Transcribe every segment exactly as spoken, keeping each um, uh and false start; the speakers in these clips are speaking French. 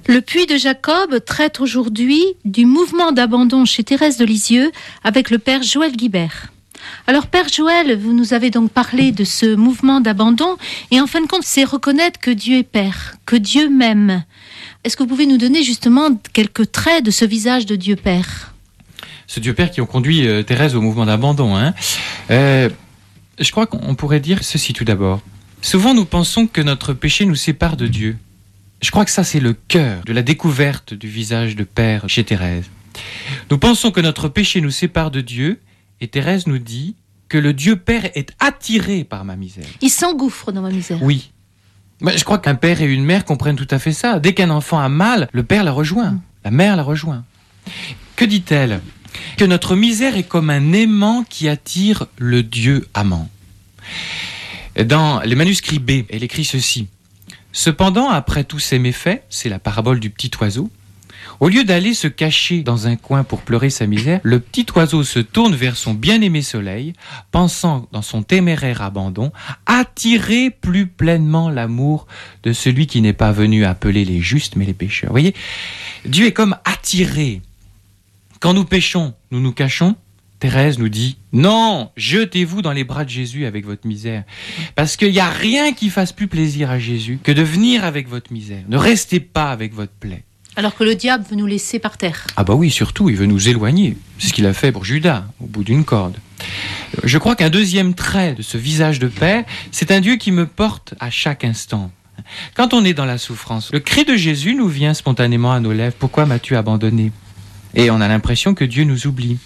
Le Puits de Jacob traite aujourd'hui du mouvement d'abandon chez Thérèse de Lisieux avec le père Joël Guibert. Alors Père Joël, vous nous avez donc parlé de ce mouvement d'abandon et en fin de compte, c'est reconnaître que Dieu est Père, que Dieu m'aime. Est-ce que vous pouvez nous donner justement quelques traits de ce visage de Dieu Père ? Ce Dieu Père qui ont conduit euh, Thérèse au mouvement d'abandon. Hein. Euh, je crois qu'on pourrait dire ceci tout d'abord. Souvent nous pensons que notre péché nous sépare de Dieu. Je crois que ça c'est le cœur de la découverte du visage de Père chez Thérèse. Nous pensons que notre péché nous sépare de Dieu et Thérèse nous dit que le Dieu Père est attiré par ma misère. Il s'engouffre dans ma misère. Oui. Mais je crois qu'un père et une mère comprennent tout à fait ça. Dès qu'un enfant a mal, le père la rejoint, mmh. la mère la rejoint. Que dit-elle ? Que notre misère est comme un aimant qui attire le Dieu amant. Dans les manuscrits B, elle écrit ceci. Cependant, après tous ces méfaits, c'est la parabole du petit oiseau, au lieu d'aller se cacher dans un coin pour pleurer sa misère, le petit oiseau se tourne vers son bien-aimé soleil, pensant dans son téméraire abandon, attirer plus pleinement l'amour de celui qui n'est pas venu appeler les justes mais les pécheurs. Vous voyez, Dieu est comme attiré. Quand nous péchons, nous nous cachons. Thérèse nous dit, non, jetez-vous dans les bras de Jésus avec votre misère. Parce qu'il n'y a rien qui fasse plus plaisir à Jésus que de venir avec votre misère. Ne restez pas avec votre plaie. Alors que le diable veut nous laisser par terre. Ah bah oui, surtout, il veut nous éloigner. C'est ce qu'il a fait pour Judas, au bout d'une corde. Je crois qu'un deuxième trait de ce visage de Père, c'est un Dieu qui me porte à chaque instant. Quand on est dans la souffrance, le cri de Jésus nous vient spontanément à nos lèvres. Pourquoi m'as-tu abandonné ? Et on a l'impression que Dieu nous oublie.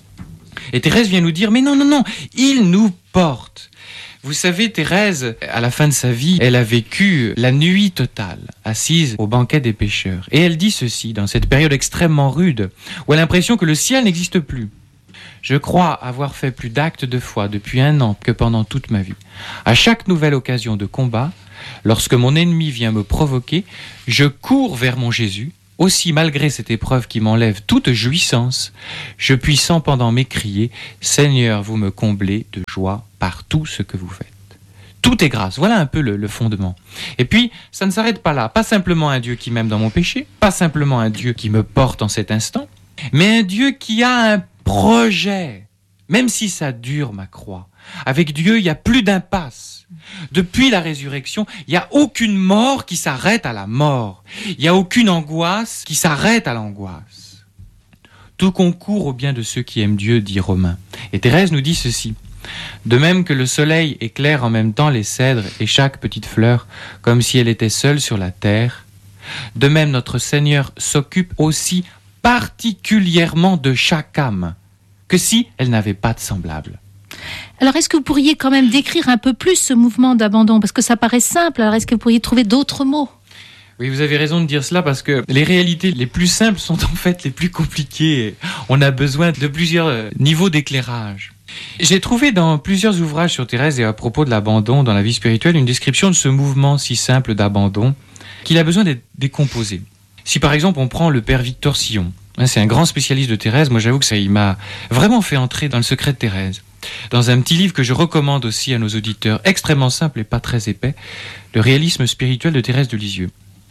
Et Thérèse vient nous dire, mais non, non, non, il nous porte. Vous savez, Thérèse, à la fin de sa vie, elle a vécu la nuit totale, assise au banquet des pécheurs. Et elle dit ceci, dans cette période extrêmement rude, où elle a l'impression que le ciel n'existe plus. Je crois avoir fait plus d'actes de foi depuis un an que pendant toute ma vie. À chaque nouvelle occasion de combat, lorsque mon ennemi vient me provoquer, je cours vers mon Jésus. Aussi, malgré cette épreuve qui m'enlève toute jouissance, je puis sans pendant m'écrier « Seigneur, vous me comblez de joie par tout ce que vous faites. » Tout est grâce, voilà un peu le, le fondement. Et puis, ça ne s'arrête pas là. Pas simplement un Dieu qui m'aime dans mon péché, pas simplement un Dieu qui me porte en cet instant, mais un Dieu qui a un projet, même si ça dure ma croix. Avec Dieu, il n'y a plus d'impasse. Depuis la résurrection, il n'y a aucune mort qui s'arrête à la mort. Il n'y a aucune angoisse qui s'arrête à l'angoisse. Tout concourt au bien de ceux qui aiment Dieu, dit Romain. Et Thérèse nous dit ceci. De même que le soleil éclaire en même temps les cèdres et chaque petite fleur, comme si elle était seule sur la terre, de même notre Seigneur s'occupe aussi particulièrement de chaque âme, que si elle n'avait pas de semblable. Alors, est-ce que vous pourriez quand même décrire un peu plus ce mouvement d'abandon ? Parce que ça paraît simple, alors est-ce que vous pourriez trouver d'autres mots ? Oui, vous avez raison de dire cela parce que les réalités les plus simples sont en fait les plus compliquées. On a besoin de plusieurs niveaux d'éclairage. J'ai trouvé dans plusieurs ouvrages sur Thérèse et à propos de l'abandon dans la vie spirituelle une description de ce mouvement si simple d'abandon qu'il a besoin d'être décomposé. Si par exemple on prend le père Victor Sillon, hein, c'est un grand spécialiste de Thérèse, moi j'avoue que ça il m'a vraiment fait entrer dans le secret de Thérèse. Dans un petit livre que je recommande aussi à nos auditeurs, extrêmement simple et pas très épais, Le réalisme spirituel de Thérèse de Lisieux.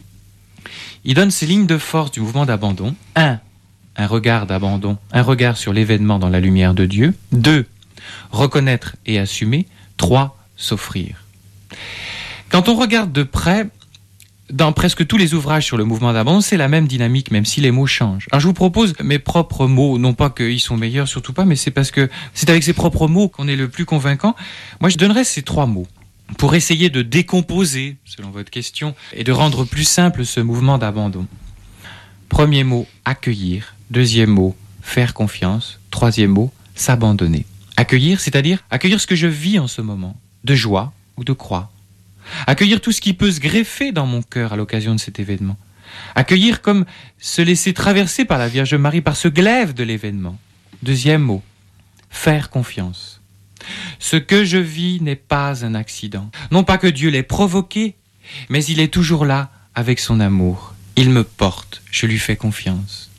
Il donne ces lignes de force du mouvement d'abandon. un. Un regard d'abandon, un regard sur l'événement dans la lumière de Dieu. deux. Reconnaître et assumer. trois. S'offrir. Quand on regarde de près, dans presque tous les ouvrages sur le mouvement d'abandon, c'est la même dynamique, même si les mots changent. Alors je vous propose mes propres mots, non pas qu'ils sont meilleurs, surtout pas, mais c'est parce que c'est avec ces propres mots qu'on est le plus convaincant. Moi, je donnerais ces trois mots pour essayer de décomposer, selon votre question, et de rendre plus simple ce mouvement d'abandon. Premier mot, accueillir. Deuxième mot, faire confiance. Troisième mot, s'abandonner. Accueillir, c'est-à-dire accueillir ce que je vis en ce moment, de joie ou de croix. Accueillir tout ce qui peut se greffer dans mon cœur à l'occasion de cet événement. Accueillir comme se laisser traverser par la Vierge Marie, par ce glaive de l'événement. Deuxième mot, faire confiance. Ce que je vis n'est pas un accident. Non pas que Dieu l'ait provoqué, mais il est toujours là avec son amour. Il me porte, je lui fais confiance.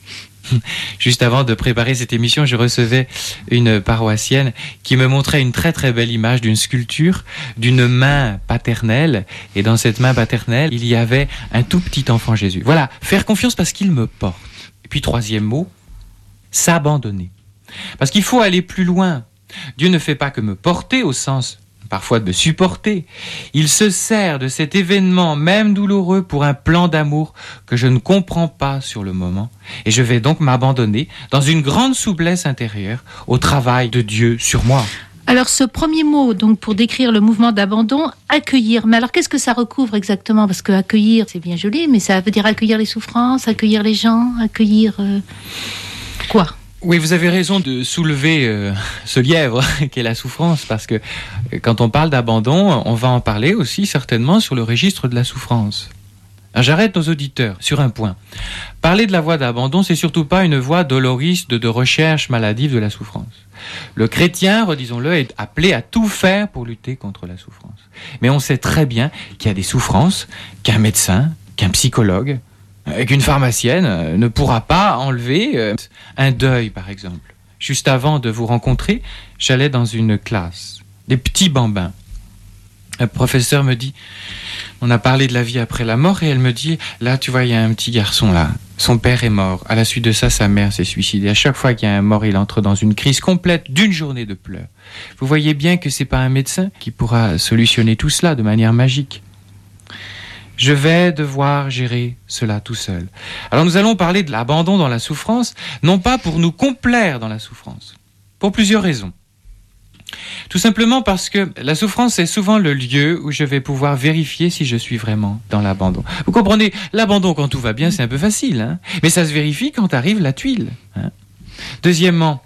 Juste avant de préparer cette émission, je recevais une paroissienne qui me montrait une très très belle image d'une sculpture, d'une main paternelle. Et dans cette main paternelle, il y avait un tout petit enfant Jésus. Voilà, faire confiance parce qu'il me porte. Et puis troisième mot, s'abandonner. Parce qu'il faut aller plus loin. Dieu ne fait pas que me porter au sens parfois de me supporter. Il se sert de cet événement, même douloureux, pour un plan d'amour que je ne comprends pas sur le moment. Et je vais donc m'abandonner dans une grande souplesse intérieure au travail de Dieu sur moi. Alors ce premier mot, donc pour décrire le mouvement d'abandon, accueillir. Mais alors qu'est-ce que ça recouvre exactement? Parce que accueillir, c'est bien joli, mais ça veut dire accueillir les souffrances, accueillir les gens, accueillir euh... quoi? Oui, vous avez raison de soulever euh, ce lièvre qu'est la souffrance, parce que euh, quand on parle d'abandon, on va en parler aussi certainement sur le registre de la souffrance. Alors, j'arrête nos auditeurs sur un point. Parler de la voie d'abandon, c'est surtout pas une voie doloriste de, de recherche maladive de la souffrance. Le chrétien, redisons-le, est appelé à tout faire pour lutter contre la souffrance. Mais on sait très bien qu'il y a des souffrances qu'un médecin, qu'un psychologue, qu'une pharmacienne ne pourra pas enlever. Un deuil, par exemple. Juste avant de vous rencontrer, j'allais dans une classe, des petits bambins. Un professeur me dit, on a parlé de la vie après la mort, et elle me dit, là, tu vois, il y a un petit garçon là, son père est mort. À la suite de ça, sa mère s'est suicidée. À chaque fois qu'il y a un mort, il entre dans une crise complète d'une journée de pleurs. Vous voyez bien que c'est pas un médecin qui pourra solutionner tout cela de manière magique. Je vais devoir gérer cela tout seul. Alors nous allons parler de l'abandon dans la souffrance, non pas pour nous complaire dans la souffrance, pour plusieurs raisons. Tout simplement parce que la souffrance est souvent le lieu où je vais pouvoir vérifier si je suis vraiment dans l'abandon. Vous comprenez, l'abandon quand tout va bien, c'est un peu facile, hein, mais ça se vérifie quand arrive la tuile. Hein. Deuxièmement,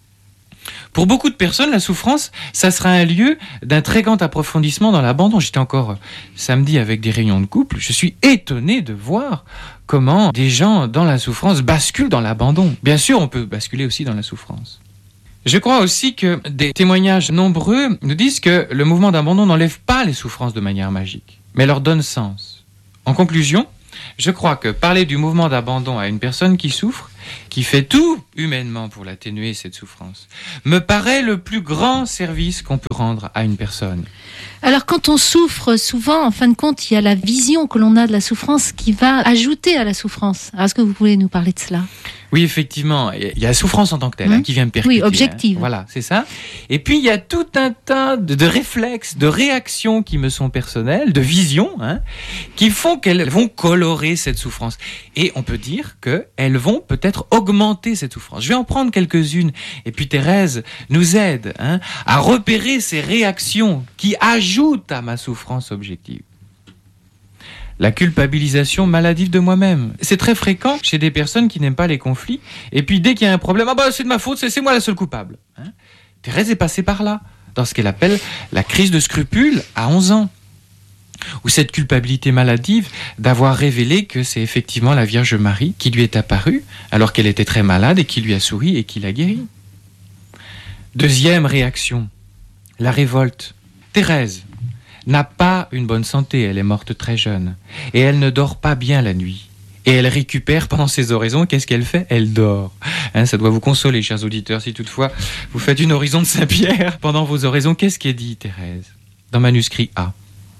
pour beaucoup de personnes, la souffrance, ça sera un lieu d'un très grand approfondissement dans l'abandon. J'étais encore euh, samedi avec des réunions de couple. Je suis étonné de voir comment des gens dans la souffrance basculent dans l'abandon. Bien sûr, on peut basculer aussi dans la souffrance. Je crois aussi que des témoignages nombreux nous disent que le mouvement d'abandon n'enlève pas les souffrances de manière magique, mais leur donne sens. En conclusion, je crois que parler du mouvement d'abandon à une personne qui souffre, qui fait tout humainement pour l'atténuer, cette souffrance, me paraît le plus grand service qu'on peut rendre à une personne. Alors quand on souffre, souvent, en fin de compte, il y a la vision que l'on a de la souffrance qui va ajouter à la souffrance. Alors, est-ce que vous pouvez nous parler de cela ? Oui, effectivement, il y a la souffrance en tant que telle, mmh. hein, qui vient me percuter. Oui, objective. Hein. Voilà, c'est ça. Et puis, il y a tout un tas de, de réflexes, de réactions qui me sont personnelles, de visions, hein, qui font qu'elles vont colorer cette souffrance. Et on peut dire qu'elles vont peut-être augmenter cette souffrance. Je vais en prendre quelques-unes. Et puis, Thérèse nous aide hein, à repérer ces réactions qui ajoutent à ma souffrance objective. La culpabilisation maladive de moi-même. C'est très fréquent chez des personnes qui n'aiment pas les conflits. Et puis dès qu'il y a un problème, ah bah c'est de ma faute, c'est, c'est moi la seule coupable. Hein Thérèse est passée par là, dans ce qu'elle appelle la crise de scrupule à onze ans. Ou cette culpabilité maladive d'avoir révélé que c'est effectivement la Vierge Marie qui lui est apparue, alors qu'elle était très malade et qui lui a souri et qui l'a guérie. Deuxième réaction, la révolte. Thérèse n'a pas une bonne santé, elle est morte très jeune. Et elle ne dort pas bien la nuit. Et elle récupère pendant ses oraisons, qu'est-ce qu'elle fait ? Elle dort. Hein, ça doit vous consoler, chers auditeurs, si toutefois vous faites une oraison de Saint-Pierre pendant vos oraisons. Qu'est-ce qu'elle dit, Thérèse ? Dans manuscrit A.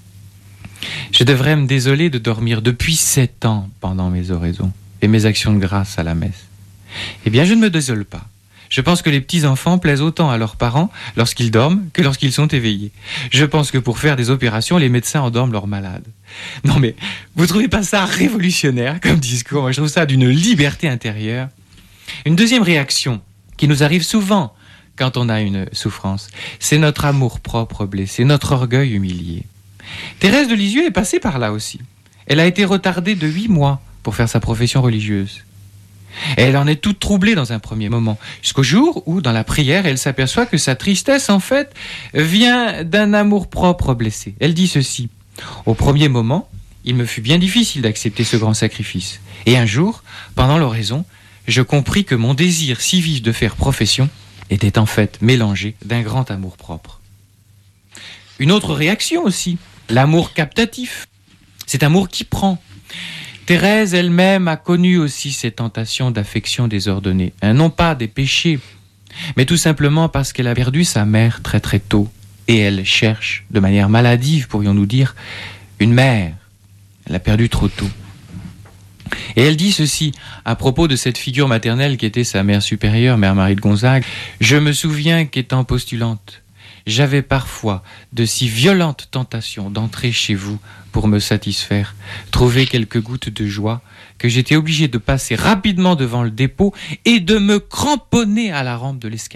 Je devrais me désoler de dormir depuis sept ans pendant mes oraisons et mes actions de grâce à la messe. Eh bien, je ne me désole pas. Je pense que les petits-enfants plaisent autant à leurs parents lorsqu'ils dorment que lorsqu'ils sont éveillés. Je pense que pour faire des opérations, les médecins endorment leurs malades. Non mais, vous trouvez pas ça révolutionnaire comme discours ? Moi, je trouve ça d'une liberté intérieure. Une deuxième réaction qui nous arrive souvent quand on a une souffrance, c'est notre amour-propre blessé, notre orgueil humilié. Thérèse de Lisieux est passée par là aussi. Elle a été retardée de huit mois pour faire sa profession religieuse. Et elle en est toute troublée dans un premier moment, jusqu'au jour où, dans la prière, elle s'aperçoit que sa tristesse, en fait, vient d'un amour-propre blessé. Elle dit ceci : « Au premier moment, il me fut bien difficile d'accepter ce grand sacrifice. Et un jour, pendant l'oraison, je compris que mon désir si vif de faire profession était en fait mélangé d'un grand amour-propre. » Une autre réaction aussi, l'amour captatif. Cet amour qui prend. Thérèse elle-même a connu aussi ces tentations d'affection désordonnée, hein, non pas des péchés, mais tout simplement parce qu'elle a perdu sa mère très très tôt, et elle cherche, de manière maladive, pourrions-nous dire, une mère. Elle l'a perdue trop tôt. Et elle dit ceci à propos de cette figure maternelle qui était sa mère supérieure, Mère Marie de Gonzague. « Je me souviens qu'étant postulante, j'avais parfois de si violentes tentations d'entrer chez vous pour me satisfaire, trouver quelques gouttes de joie, que j'étais obligé de passer rapidement devant le dépôt et de me cramponner à la rampe de l'escalier. »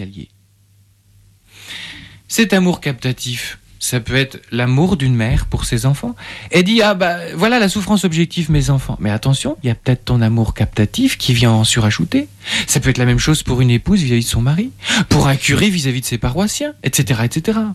Cet amour captatif, ça peut être l'amour d'une mère pour ses enfants. Elle dit, ah bah voilà la souffrance objective, mes enfants. Mais attention, il y a peut-être ton amour captatif qui vient en surajouter. Ça peut être la même chose pour une épouse vis-à-vis de son mari, pour un curé vis-à-vis de ses paroissiens, et cetera, et cetera.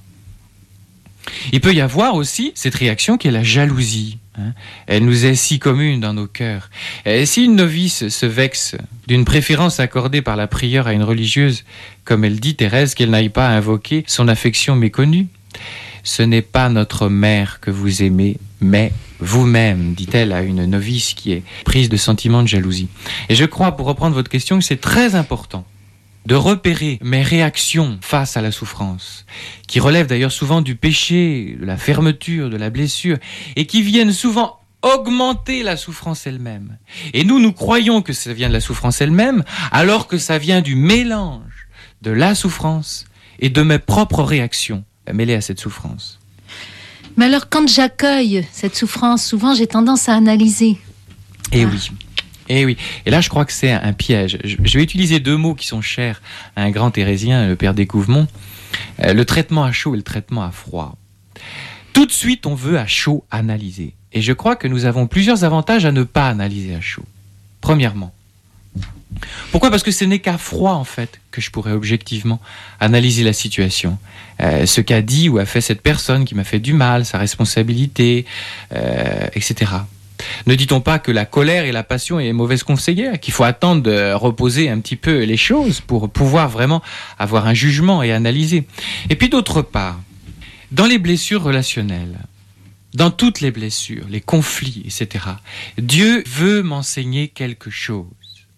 Il peut y avoir aussi cette réaction qui est la jalousie. Hein. Elle nous est si commune dans nos cœurs. Et si une novice se vexe d'une préférence accordée par la prieure à une religieuse, comme elle dit Thérèse, qu'elle n'aille pas invoquer son affection méconnue, ce n'est pas notre mère que vous aimez, mais vous-même, dit-elle à une novice qui est prise de sentiments de jalousie. Et je crois, pour reprendre votre question, que c'est très important de repérer mes réactions face à la souffrance, qui relèvent d'ailleurs souvent du péché, de la fermeture, de la blessure, et qui viennent souvent augmenter la souffrance elle-même. Et nous, nous croyons que ça vient de la souffrance elle-même, alors que ça vient du mélange de la souffrance et de mes propres réactions mêlées à cette souffrance. Mais alors, quand j'accueille cette souffrance, souvent j'ai tendance à analyser. Eh ah. oui. Et oui, et là je crois que c'est un piège. Je vais utiliser deux mots qui sont chers à un grand thérésien, le père d'Écouvemont, euh, le traitement à chaud et le traitement à froid. Tout de suite on veut à chaud analyser. Et je crois que nous avons plusieurs avantages à ne pas analyser à chaud. Premièrement, pourquoi ? Parce que ce n'est qu'à froid en fait que je pourrais objectivement analyser la situation. Euh, ce qu'a dit ou a fait cette personne qui m'a fait du mal, sa responsabilité, euh, et cetera. Ne dit-on pas que la colère et la passion est mauvaise conseillère, qu'il faut attendre de reposer un petit peu les choses pour pouvoir vraiment avoir un jugement et analyser. Et puis d'autre part, dans les blessures relationnelles, dans toutes les blessures, les conflits, et cetera, Dieu veut m'enseigner quelque chose.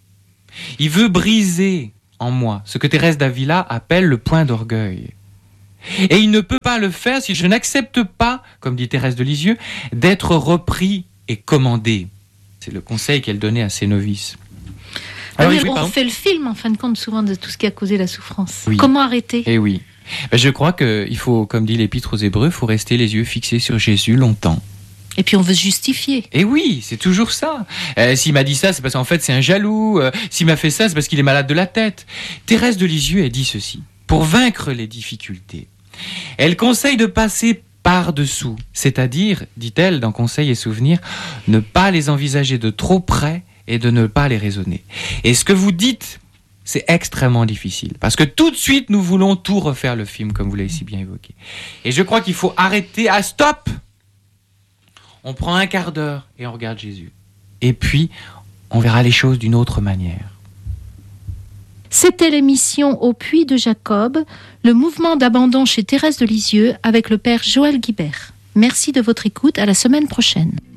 Il veut briser en moi ce que Thérèse d'Avila appelle le point d'orgueil. Et il ne peut pas le faire si je n'accepte pas, comme dit Thérèse de Lisieux, d'être repris et commandé. C'est le conseil qu'elle donnait à ses novices. Alors, oui, on pardon. fait le film, en fin de compte, souvent de tout ce qui a causé la souffrance. Oui. Comment arrêter ? Eh oui. Ben, je crois qu'il faut, comme dit l'Épître aux Hébreux, il faut rester les yeux fixés sur Jésus longtemps. Et puis on veut se justifier. Et oui, c'est toujours ça. Euh, s'il m'a dit ça, c'est parce qu'en fait c'est un jaloux. Euh, s'il m'a fait ça, c'est parce qu'il est malade de la tête. Thérèse de Lisieux, elle dit ceci. Pour vaincre les difficultés, elle conseille de passer par-dessous. C'est-à-dire, dit-elle dans Conseils et Souvenirs, ne pas les envisager de trop près et de ne pas les raisonner. Et ce que vous dites, c'est extrêmement difficile. Parce que tout de suite, nous voulons tout refaire le film, comme vous l'avez si bien évoqué. Et je crois qu'il faut arrêter à stop. On prend un quart d'heure et on regarde Jésus. Et puis, on verra les choses d'une autre manière. C'était l'émission Au Puits de Jacob, le mouvement d'abandon chez Thérèse de Lisieux avec le père Joël Guibert. Merci de votre écoute, à la semaine prochaine.